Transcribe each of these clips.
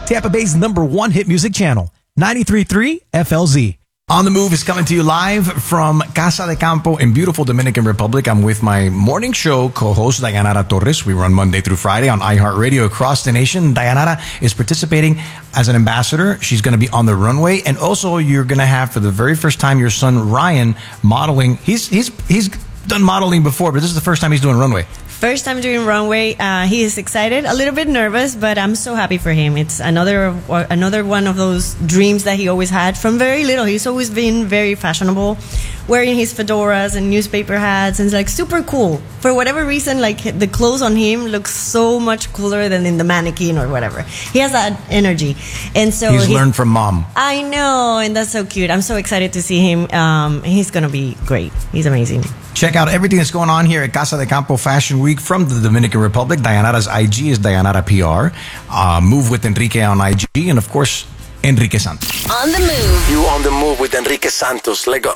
Tampa Bay's #1 hit music channel, 93.3 FLZ. On the Move is coming to you live from Casa de Campo in beautiful Dominican Republic. I'm with my morning show co-host, Dayanara Torres. We run Monday through Friday on iHeartRadio across the nation. Dayanara is participating as an ambassador. She's going to be on the runway. And also, you're going to have, for the very first time, your son, Ryan, modeling. He's done modeling before, but this is the first time he's doing runway. First time doing runway. He is excited, a little bit nervous, but I'm so happy for him. It's another one of those dreams that he always had from very little. He's always been very fashionable, wearing his fedoras and newspaper hats, and it's like super cool. For whatever reason, like the clothes on him look so much cooler than in the mannequin or whatever. He has that energy, and so he's learned from mom. I know, and that's so cute. I'm so excited to see him. He's gonna be great. He's amazing. Check out everything that's going on here at Casa de Campo Fashion Week from the Dominican Republic. Dayanara's IG is Dayanara PR. Move with Enrique on IG, and of course, Enrique Santos. On the Move. You on the move with Enrique Santos. Let go.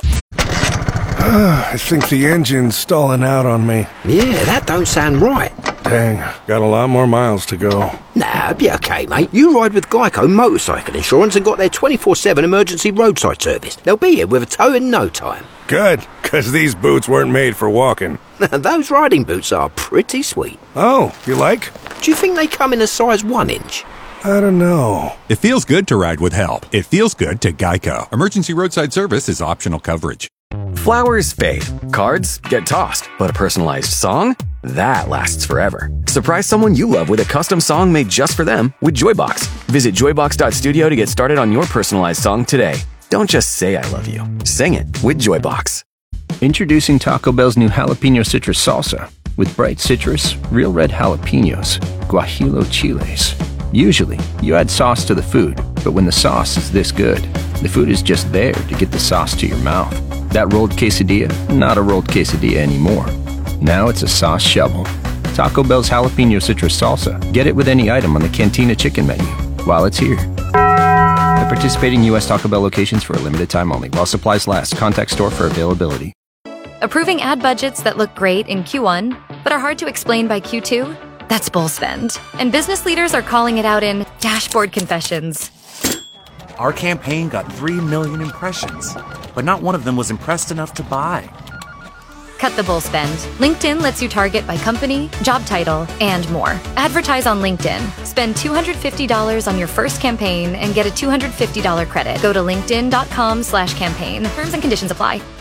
I think the engine's stalling out on me. Yeah, that don't sound right. Dang, got a lot more miles to go. Nah, be okay, mate. You ride with Geico Motorcycle Insurance and got their 24/7 emergency roadside service. They'll be here with a tow in no time. Good, because these boots weren't made for walking. Those riding boots are pretty sweet. Oh, you like? Do you think they come in a size 1 inch? I don't know. It feels good to ride with help. It feels good to Geico. Emergency roadside service is optional coverage. Flowers fade, cards get tossed, but a personalized song? That lasts forever. Surprise someone you love with a custom song made just for them with Joybox. Visit joybox.studio to get started on your personalized song today. Don't just say I love you. Sing it with Joybox. Introducing Taco Bell's new jalapeno citrus salsa. With bright citrus, real red jalapenos, guajillo chiles. Usually, you add sauce to the food, but when the sauce is this good, the food is just there to get the sauce to your mouth. That rolled quesadilla, not a rolled quesadilla anymore. Now it's a sauce shovel. Taco Bell's jalapeno citrus salsa. Get it with any item on the Cantina chicken menu while it's here. At participating U.S. Taco Bell locations for a limited time only. While supplies last. Contact store for availability. Approving ad budgets that look great in Q1, but are hard to explain by Q2? That's bull spend. And business leaders are calling it out in dashboard confessions. Our campaign got 3 million impressions, but not one of them was impressed enough to buy. Cut the bull spend. LinkedIn lets you target by company, job title, and more. Advertise on LinkedIn. Spend $250 on your first campaign and get a $250 credit. Go to linkedin.com/campaign. Terms and conditions apply.